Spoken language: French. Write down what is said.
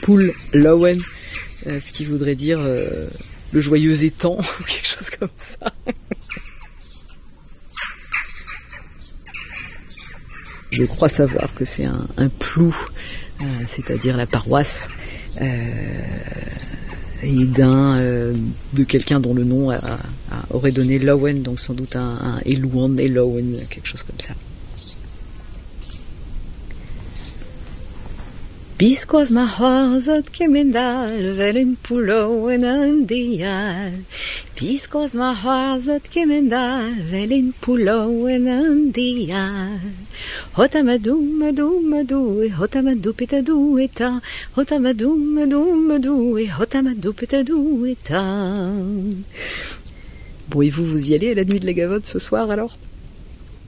Pool Lowen, ce qui voudrait dire le joyeux étang ou quelque chose comme ça. Je crois savoir que c'est un plou, c'est-à-dire la paroisse, et de quelqu'un dont le nom aurait donné Lowen, donc sans doute un Elouan, Elowen, quelque chose comme ça. Biskoaz ma c'hoarzhet kemendal vel en poulouen an dial. Biskoaz ma c'hoarzhet kemendal vel en poulouen an dial. Hotamadou, madou, madou, et hotamadou petadou eta. Hotamadou, madou, madou, et hotamadou petadou eta. Bon, et vous y allez à la nuit de la Gavotte ce soir alors ?